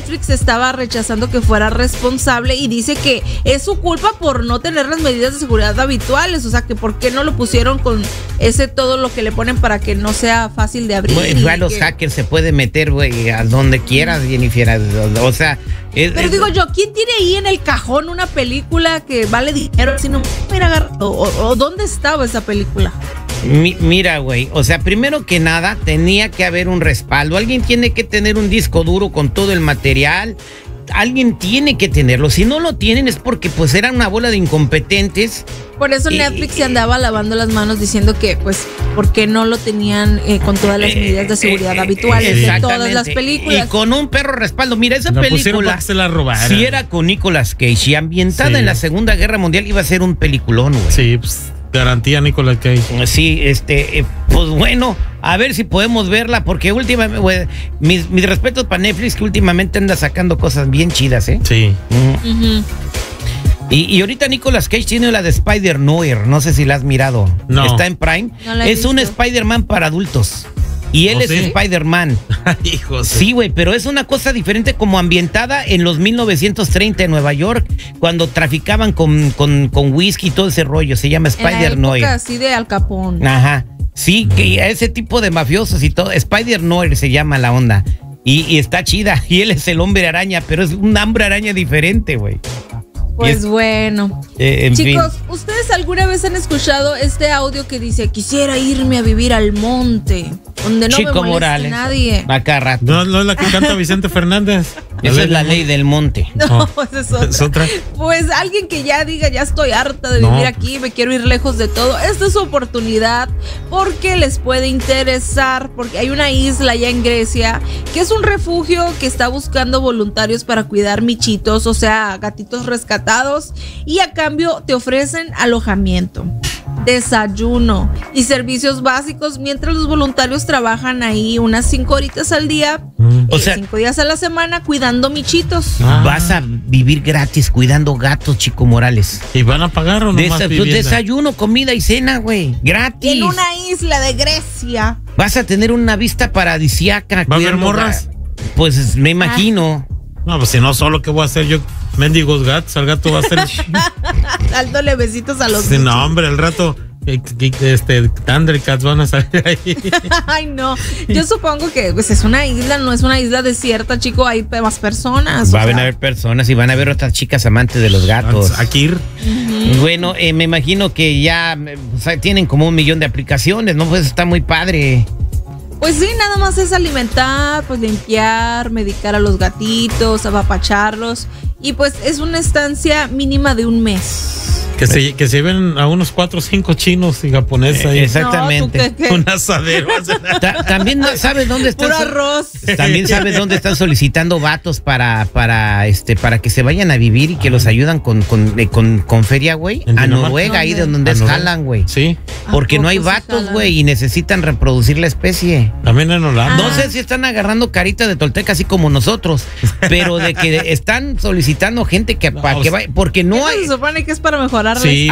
Netflix estaba rechazando que fuera responsable y dice que es su culpa por no tener las medidas de seguridad habituales, o sea, que por qué no lo pusieron con ese todo lo que le ponen para que no sea fácil de abrir. Bueno, a los hackers se puede meter, güey, a donde quieras, Jennifer, o sea... Pero digo yo, ¿quién tiene ahí en el cajón una película que vale dinero? Si no, mira, o ¿dónde estaba esa película? Mira, güey, o sea, primero que nada tenía que haber un respaldo. Alguien tiene que tener un disco duro con todo el material. Alguien tiene que tenerlo. Si no lo tienen es porque pues eran una bola de incompetentes. Por eso Netflix se andaba lavando las manos diciendo que pues ¿por qué no lo tenían con todas las medidas de seguridad habituales de todas las películas? Y con un perro respaldo. Mira, esa película se la robaron. Si era con Nicolas Cage y ambientada en la Segunda Guerra Mundial, iba a ser un peliculón, güey. Sí, pues garantía Nicolas Cage. Sí, pues bueno, a ver si podemos verla, porque últimamente, güey, mis respetos para Netflix, que últimamente anda sacando cosas bien chidas, ¿eh? Sí. Y ahorita Nicolas Cage tiene la de Spider-Noir, no sé si la has mirado. No. Está en Prime. No es un Spider-Man para adultos. Y él es Spider-Man. Hijos. Sí, güey, pero es una cosa diferente, como ambientada en los 1930 en Nueva York, cuando traficaban con whisky y todo ese rollo. Se llama Spider-Noir. Así de Al Capone. Ajá. Sí, que a ese tipo de mafiosos y todo. Spider-Noir se llama la onda. Y está chida. Y él es el hombre araña, pero es un hombre araña diferente, güey. Pues bueno. Chicos, fin. ¿Ustedes alguna vez han escuchado este audio que dice: quisiera irme a vivir al monte, donde no Chico me moleste Morales, nadie? Acá rato. No es la que canta Vicente Fernández. Esa es la ley del monte. No, esa es otra. ¿Es otra? Pues alguien que ya diga: ya estoy harta de vivir aquí, me quiero ir lejos de todo. Esta es su oportunidad, porque les puede interesar, porque hay una isla allá en Grecia que es un refugio que está buscando voluntarios para cuidar michitos, o sea, gatitos rescatados, y a cambio te ofrecen alojamiento, desayuno y servicios básicos mientras los voluntarios trabajan ahí unas 5 horitas al día, o sea, 5 días a la semana cuidando michitos. Vas a vivir gratis cuidando gatos, Chico Morales. ¿Y van a pagar o no más vivienda? Desayuno, comida y cena, güey, gratis. En una isla de Grecia. Vas a tener una vista paradisiaca. ¿Va a haber morras? Pues me imagino. No, pues si no, solo ¿qué voy a hacer yo? Mendigos gatos, al gato va a ser... Dándole besitos a los sí, no, hombre, al rato... Thundercats van a salir ahí. Ay, no. Yo supongo que pues es una isla, no es una isla desierta, chico. Hay más personas. Va a haber personas y van a haber otras chicas amantes de los gatos. Aquí. Bueno, me imagino que ya o sea, tienen como 1 millón de aplicaciones, ¿no? Pues está muy padre. Pues sí, nada más es alimentar, pues limpiar, medicar a los gatitos, apapacharlos. Y pues es una estancia mínima de 1 mes. Que se lleven a unos 4 o 5 chinos y japoneses ahí. Exactamente. No, un asadero. También sabes dónde están. Puro arroz. También sabes dónde están solicitando vatos para que se vayan a vivir y que los ayudan con feria, güey. A Noruega, ahí de donde es jalan, güey. Sí. Porque no hay vatos, güey, y necesitan reproducir la especie. También en Holanda. No sé si están agarrando caritas de tolteca así como nosotros, pero de que están solicitando gente que para que vaya, porque no hay. Se supone que es para mejorar. Sí,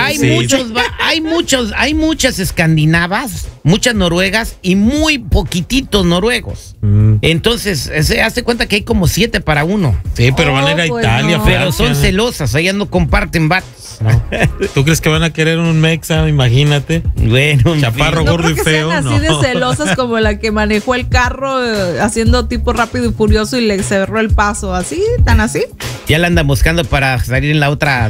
hay muchas escandinavas, muchas noruegas y muy poquititos noruegos. Entonces, hazte cuenta que hay como 7 para 1. Sí, pero van a ir a Italia, no. Pero son celosas, allá no comparten vatos. No. ¿Tú crees que van a querer un mexa? Imagínate. Bueno, chaparro, no gordo y feo. Sean así de celosas como la que manejó el carro haciendo tipo Rápido y Furioso y le cerró el paso. ¿Así? ¿Tan así? Ya la andan buscando para salir en la otra.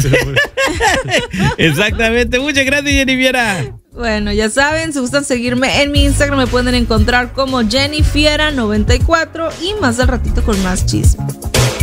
Exactamente. Muchas gracias, Jennifer. Bueno, ya saben, si gustan seguirme en mi Instagram, me pueden encontrar como Jennifiera94 y más al ratito con más chisme.